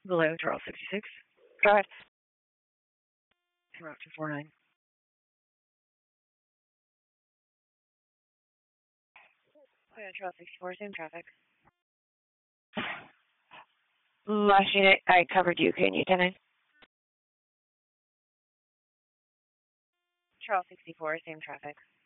Below Charles 66. Go ahead. Route 249. Below Charles 64, same traffic. Last unit, I covered you. Can you 10-9? Charles 64, same traffic.